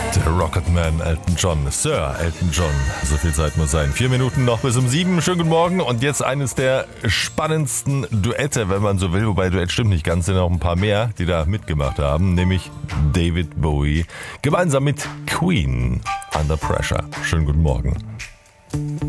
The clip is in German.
Der Rocketman Elton John, Sir Elton John, so viel Zeit muss sein. 4 Minuten noch bis um 7, schönen guten Morgen und jetzt eines der spannendsten Duette, wenn man so will, wobei Duett stimmt nicht ganz, sind noch ein paar mehr, die da mitgemacht haben, nämlich David Bowie, gemeinsam mit Queen, Under Pressure. Schönen guten Morgen.